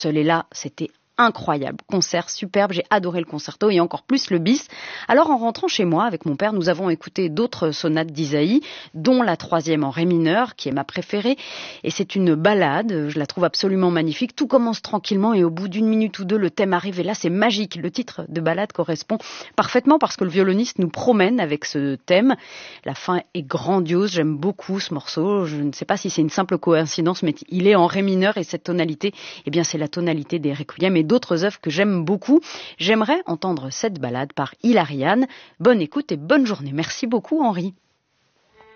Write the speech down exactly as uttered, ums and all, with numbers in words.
Et là, c'était incroyable, concert superbe, j'ai adoré le concerto et encore plus le bis. Alors en rentrant chez moi avec mon père, nous avons écouté d'autres sonates d'Isaïe, dont la troisième en ré mineur, qui est ma préférée. Et c'est une ballade, je la trouve absolument magnifique. Tout commence tranquillement et au bout d'une minute ou deux, le thème arrive et là c'est magique. Le titre de ballade correspond parfaitement parce que le violoniste nous promène avec ce thème. La fin est grandiose, j'aime beaucoup ce morceau. Je ne sais pas si c'est une simple coïncidence, mais il est en ré mineur et cette tonalité, eh bien c'est la tonalité des requiem et d'autres œuvres que j'aime beaucoup. J'aimerais entendre cette ballade par Hilariane. Bonne écoute et bonne journée. Merci beaucoup Henri.